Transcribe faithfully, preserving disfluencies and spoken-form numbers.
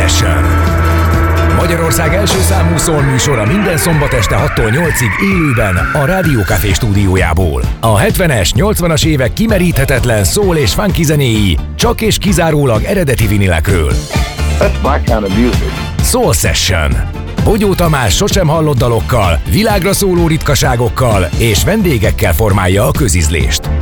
Session. Magyarország első számú soul műsora minden szombat este hattól nyolcig élőben a Rádió Café stúdiójából. A hetvenes, nyolcvanas évek kimeríthetetlen soul és funky zenéi csak és kizárólag eredeti vinilekről. That's my kind of music. Soul Session. Bogyó Tamás sosem hallott dalokkal, világra szóló ritkaságokkal és vendégekkel formálja a közizlést.